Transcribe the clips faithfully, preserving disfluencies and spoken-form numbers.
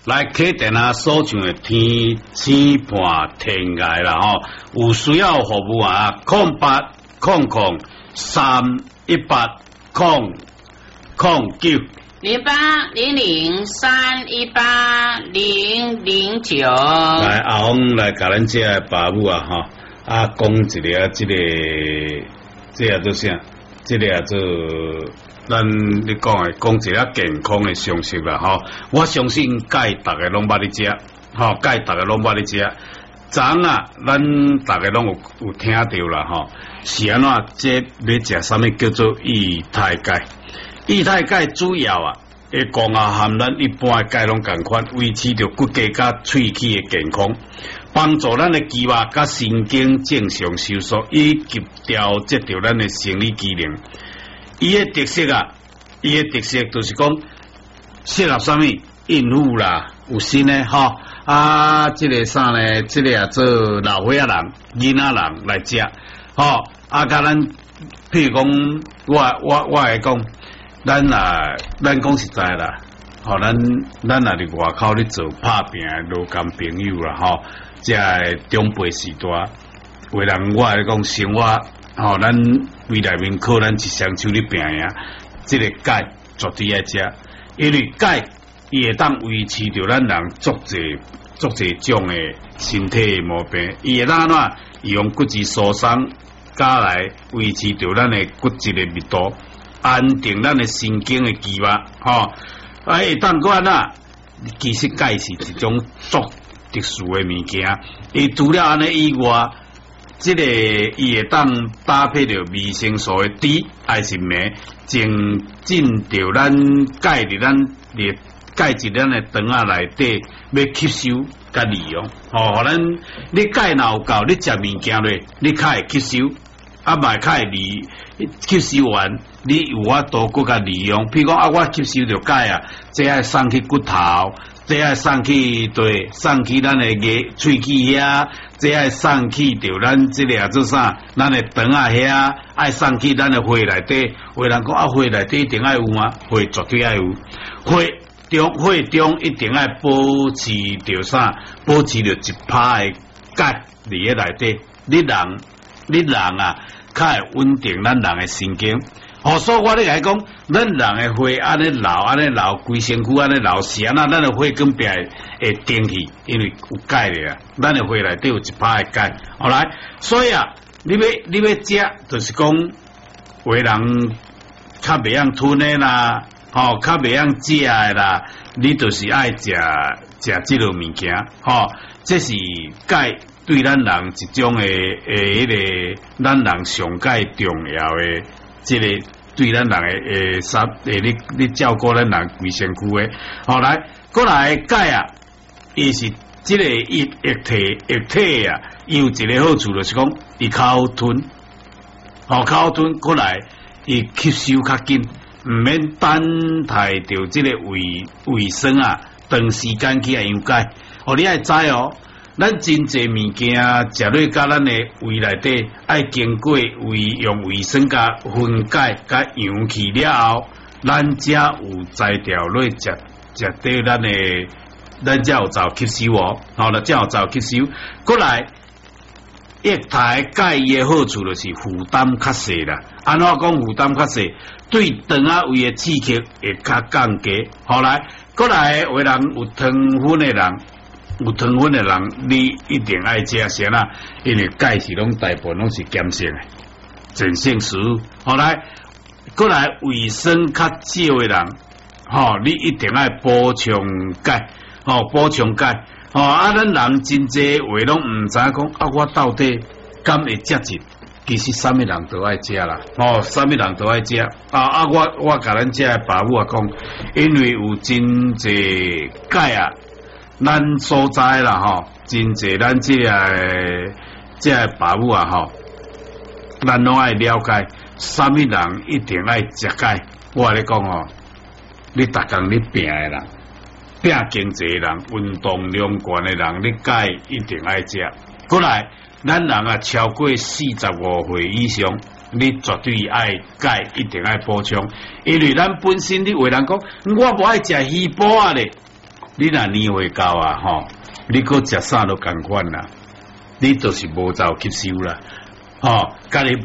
来客店啊，所唱的天星半天涯啦吼，有需要服务啊，空八空空三一八空空九零八零零三一八零零九。 来，阿峰来甲咱这个爸母啊吼，啊讲一个啊，这个这个做啥？这个啊做。咱你讲诶，讲一个健康诶常识啦吼，我相信钙大家拢捌咧食，吼钙大家拢捌咧食。昨啊，咱大家拢有有听到啦吼，是安怎？这要食啥物叫做液态钙？液态钙主要啊，会讲啊含咱一般诶钙拢共款，维持着骨骼甲喙齿诶健康，帮助咱诶肌肉甲神经正常收缩，以及调节着咱诶生理机能。伊诶特色啊，伊诶特色就是讲适合啥物孕妇啦，有新诶吼啊，即、这个啥呢？即、这个啊做老岁仔人、囡仔人来食吼啊，甲咱譬如讲，我我我会讲，咱啊，咱讲实在啦，吼咱咱啊伫外口咧做拍拼诶劳工朋友啦吼，即个中辈时代，为人我会讲生活。吼、哦，咱胃内面靠咱一双手咧拼呀，即、这个钙绝对爱食，因为钙伊会当维持着咱人足侪足侪种诶身体毛病，伊会当怎用骨质疏松加来维持着咱诶骨质诶密度，安定咱诶神经诶肌肉，吼、哦，啊会当个安其实钙是一种足特殊诶物件，伊除了安尼以外。这个伊会当搭配着维生素的 D 还是镁，增进着咱钙伫咱的钙质咱的肠仔内底要吸收甲利用。吼、哦，互咱你钙若有够，你食物件咧，你较会吸收，啊，嘛较会利吸收完，你有法度搁甲利用。譬如讲啊，我吸收着钙啊，这爱送去骨头。这爱送去对，送去咱的牙喙齿遐，这爱送去着咱这个做啥？咱的肠啊遐，爱送去咱的肺内底。有人讲啊，肺内底一定爱有吗？肺绝对爱有。肺中肺中一定爱保持着啥？保持着一趴的钙伫咧内底。你人，你人啊，较会稳定咱人的神经。哦，所以我咧来讲，咱人诶血安尼流，安尼流，规身躯安尼流，是安那咱诶血管壁会顶去，因为有钙咧啊，咱诶血内底有一趴诶钙。好来，所以啊，你要你要食，就是讲，有诶人较袂晓吞诶啦，吼、哦，较袂晓食诶啦，你就是爱食食即落物件，吼、哦，这是钙对咱人一种诶诶迄个，咱人上界重要诶。这个对咱人诶诶啥诶，你你照顾咱人规身躯诶，后来过来钙啊，伊是这个液液体液体啊，伊有一个好处就是讲，伊较好吞，吼较好吞，过来伊吸收较紧，毋免等待着这个胃胃酸啊，长时间去养钙。哦，你爱知哦。咱真侪物件食落甲咱的胃内底，爱经过胃用胃酸甲分解甲养去了后，咱才有才调落食食对咱的，咱才有走吸收哦，吼，咱才有走吸收。过来，液态钙伊的好处就是负担较细啦。安怎讲负担较细？对肠仔胃的刺激会较降低。后来，过来有人有糖分的人。有糖分的人，你一定爱食先啦，因为钙是拢大部分拢是碱性的，碱性食物。后来，过来卫生较少的人，吼、哦，你一定爱补充钙，吼、哦，补充钙。吼、哦，啊，咱人真济话拢毋知影讲，啊，我到底敢会食一？其实啥物人都爱食啦，吼、哦，啥物人都爱食。啊啊，我我甲咱这个爸母啊讲，因为有真济钙啊。咱所在啦吼，真侪咱这个这个爸母啊吼，咱拢爱了解，啥物人一定爱食钙。我咧讲吼，你逐工咧拼诶人，拼经济诶人，运动量悬诶人，你钙一定爱食。过来，咱人啊超过四十五岁以上，你绝对爱钙，一定爱补充，因为咱本身你为人讲，我无爱食鱼脯啊咧。 你若年岁到啊，吼，你搁食啥都共款啦，你就是无走吸收啦，吼，家己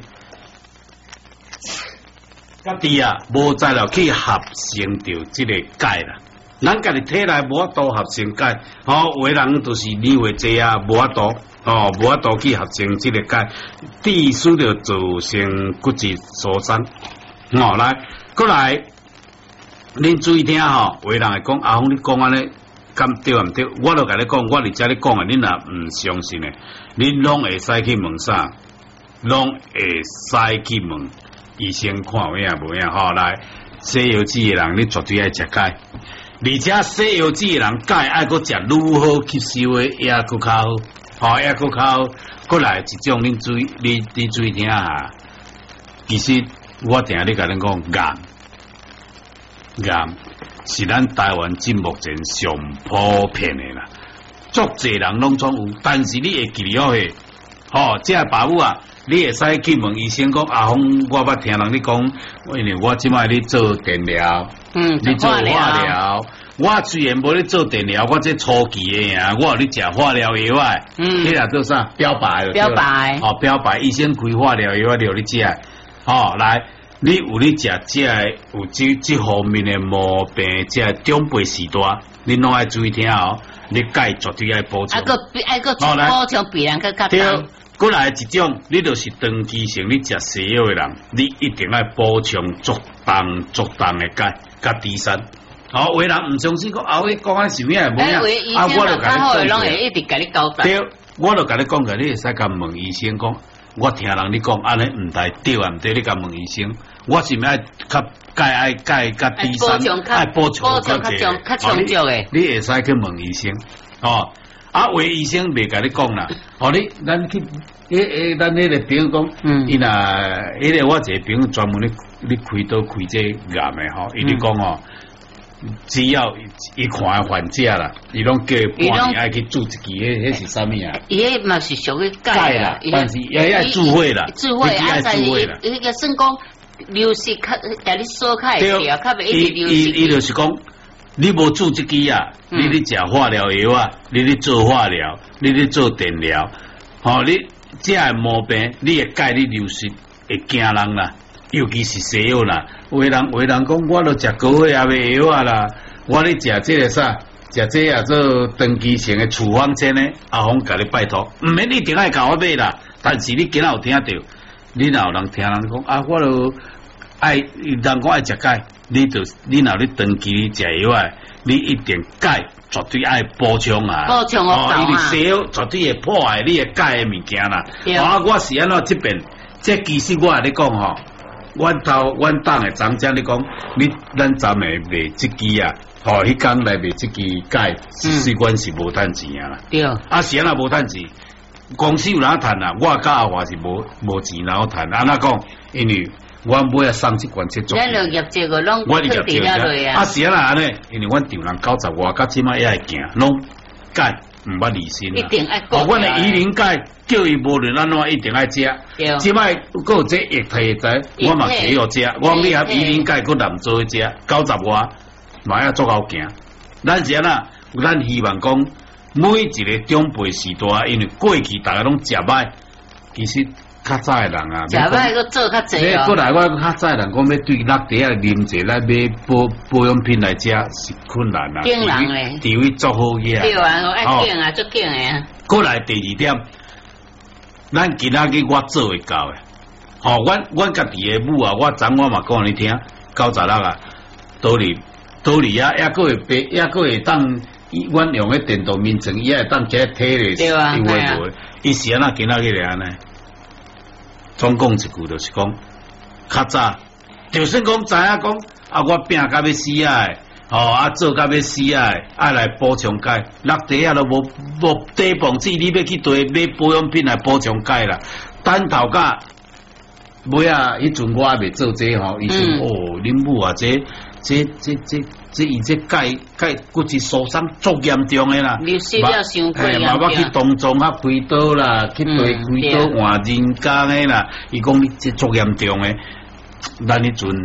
家己啊，无再了去合成着即个钙啦。咱家己体内无法度合成钙，吼、哦，有的人就是年岁济啊，无法度，哦，无法度去合成即个钙，必须着造成骨质疏松。哦，来，过来，恁注意听吼，有的人会讲阿峰，你讲安尼，敢对毋对？我著甲你讲，我伫遮咧讲诶，恁若毋相信诶，恁拢会使去问啥？拢会使去问医生看有影无影？吼、哦，来，西药籽诶人，你绝对爱食钙。而且西药籽诶人钙爱搁食愈好吸收诶，也搁较好，吼、哦，也搁较好。过来一种，恁注意，你你注意听下。其实我定咧甲恁讲，癌癌是咱台湾即目前上普遍诶啦，足侪人拢总有，但是你会记了诶，吼、哦，即个爸母啊。你会使去问医生讲阿峰，我捌听人你讲，因为我即摆咧做电疗， 嗯， 你做化疗，我虽然无咧做电疗，我这初期诶啊，我有咧食化疗药啊， 嗯， 迄个做啥？标靶， 标靶， 哦，标靶，医生开化疗药，你有咧食，哦，来，你有咧食即个有即即方面诶毛病，即个长辈时代，你拢爱注意听哦，你钙绝对爱补充， 啊个啊个补充比人个较重。 过来一种，你就是长期性你食西药的人，你一定要补充足重足重的钙、甲 D 三。好，有的人唔相信讲，啊，你讲安是咩无影？啊，我就甲你讲， 会一直甲你交代。 对，我就甲你讲个，你会使甲问医生讲，我听人你讲安尼唔对，对啊唔对，你甲问医生，我是咪爱较钙爱钙甲 D 三，爱补充较济， 较充足诶。 你会使去问医生，哦。啊，有医生袂甲你讲啦，哦，你咱去，诶诶，咱迄个朋友讲，嗯，伊若迄个我一个朋友专门咧咧开刀开这癌诶吼，伊咧讲哦，只要伊看患者啦，伊拢叫半年爱去注一支，迄迄是啥物啊？ 伊迄嘛是属于钙啦，但是也要注会啦， 注会啊，在伊伊个算讲流失较，甲你锁开会掉，较袂一直流失。 伊伊就是讲。你无注这支啊，嗯、你咧食化疗药啊，你咧做化疗，你咧做电疗，吼、哦，你这个毛病，你会钙你流失会惊人啦，尤其是西药啦。有的人有的人讲，我都食高血压的药啊啦，我咧食这个啥，食这啊做长期性的处方签呢，阿峰甲你拜托，唔免你一定爱甲我买啦，但是你今仔有听到，你若有人听人讲啊，我都爱人讲爱食钙。你就你若你长期食药啊，你一定钙绝对爱补充啊， 补充哦，因为西药绝对会破坏你嘅钙嘅物件啦。啊，我是安怎这边，这其实我咧讲吼，阮头阮党嘅长者咧讲，你咱咱会卖这支啊，吼，迄工来卖这支钙，事关是无趁钱啊。 对， 啊是安那无趁钱，公司有哪趁啊？我甲阿华是无无钱哪有趁？安那讲，因为。我买啊送这关切做， 咱落业绩个拢肯定了落啊。 啊是啊安尼，因为阮丈人九十外，到即摆也会行，拢钙毋捌离心一定爱顾。 哦，阮的鱼鳞钙叫伊无论安怎一定爱食。即摆佫有这液体在，我嘛给要食。我你合鱼鳞钙佫难做食，九十外嘛要足够行。咱是安那，咱希望讲每一个长辈时代，因为过去大家拢食歹，其實。较早诶人啊， 食歹个做较济哦。过来我较早诶人讲要对落地啊啉者来买保保养品来食是困难啦。 惊人咧， 地位足好嘢。 对啊，我爱惊啊，足惊诶啊。 过来第二点，咱今仔日我做会到诶。吼、哦，阮阮家己诶母啊，我昨我嘛讲你听，九十六啊，倒里倒里啊，抑个会白，抑个会当，阮用诶电动面层，伊会当加体咧， 对啊， 对啊。伊是安那今仔日咧安尼。总讲一句就是讲，较早就算讲知影讲啊，我拼到要死啊，吼啊做到要死啊，爱来补充钙，落地啊都无无低磅子，你要去对买保养品来补充钙啦。等头甲尾啊，迄阵我还未做这吼，医生、嗯、哦，恁母啊这这这这这伊这钙钙骨质疏松足严重诶啦， 流失了伤过严重。 妈妈去东庄啊开刀啦，去对开刀换人工诶啦，伊讲你这足严重诶，咱迄阵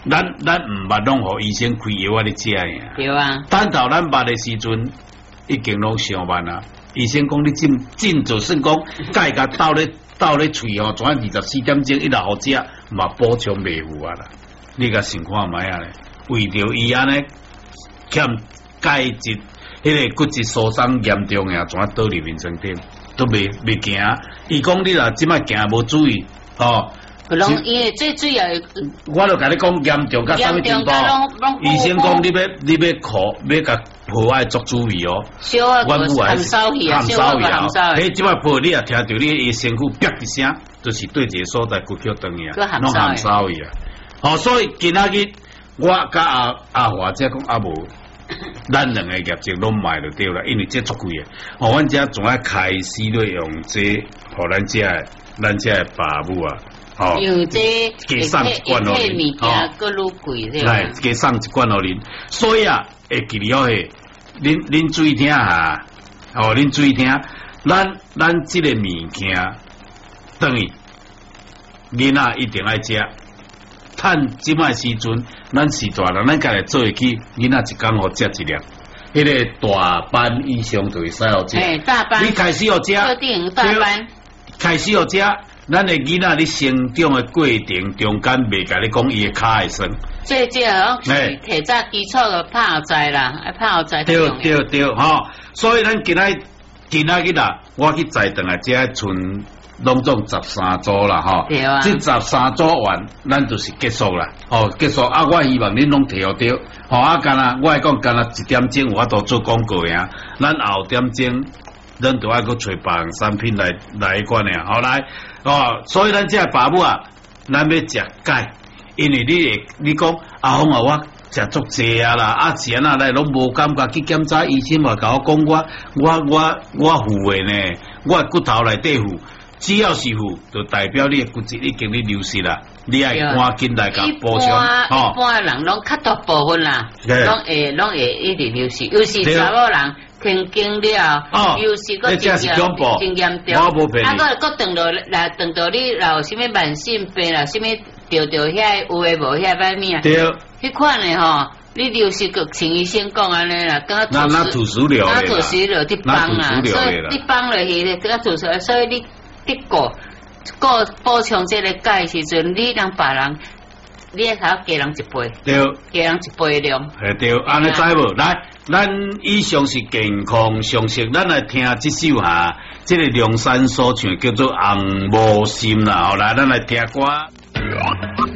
咱咱唔捌拢互医生开药啊，你食呀？ 对啊。 等到咱捌的时阵，已经拢上万啊。医生讲你进进就算讲钙甲倒咧倒咧喙吼，怎啊二十四点钟一路好食，嘛补充袂赴啊啦。你甲想看卖啊咧？为着伊安尼欠钙质，迄个骨质疏松严重呀，怎啊倒入眠床顶都袂袂行。伊讲你若即摆行无注意，吼。 拢因为最主要， 我就甲你讲严重到啥物程度？医生讲你要你要考要甲抱爱做注意哦。 小啊，含烧气啊，小啊，含烧气。迄即摆抱你啊，听到你伊身躯啪一声，就是对一个所在骨壳断去啊，拢含烧气啊。哦，所以今仔日我甲阿阿华姐讲阿无，咱两个业绩拢卖就对啦，因为这足贵啊。哦，阮遮总爱开始咧用这，互咱遮咱遮的爸母啊。哦， 因为这加送一罐咯， 哦，个愈贵对吧？ 来加送一罐咯，恁，所以啊，会记了嘿，恁恁注意听哈，哦，恁注意听，咱咱这个物件，等于囡仔一定爱食，趁即摆时阵，咱是大人，咱家己做会起，囡仔一工好食一粒，迄个大班以上就会使好食。 哎，大班， 你开始要食， 特定大班， 开始要食。咱的囡仔，你成长的过程中间，袂甲你讲伊的骹会酸。 这这好是提早基础个拍在啦，爱拍在。 对对对，吼！所以咱今仔今仔日啦，我去载顿来，只剩拢总十三组啦，吼。 对啊。 这十三组完，咱就是结束啦。哦，结束啊！我希望恁拢摕好着。吼啊，干啦，我讲干啦，一点钟我都做广告呀。咱后点钟，咱就爱去找别样产品来来款呀。好来。哦，所以咱这爸母啊，咱要食钙，因为你会你讲阿峰啊，我食足济啊啦，啊是安那来拢无感觉去检查，医生嘛甲我讲我我我我负的呢，我骨头内底负，只要是负，就代表你的骨质已经咧流失啦，你爱赶紧来甲补充。 哦，一般人拢较大部分啦，拢会拢会一直流失，尤其查某人。天经了，又是个经验，经验重，啊，个个等到来等到你若有啥物慢性病啦，啥物着着遐有诶无遐歹物啊？ 对， 迄款诶吼，你就是个像医生讲安尼啦，刚那那吐石榴那吐石榴啲帮啦，所以你帮落去，这个吐石榴，所以你你个个补充这个钙时阵，你让别人。你还要加人一倍， 对， 加人一倍量， 系对，安尼知无？来，咱以上是健康常识，咱来听这首哈，这个梁山所唱叫做《红毛心》啦，好来，咱来听歌。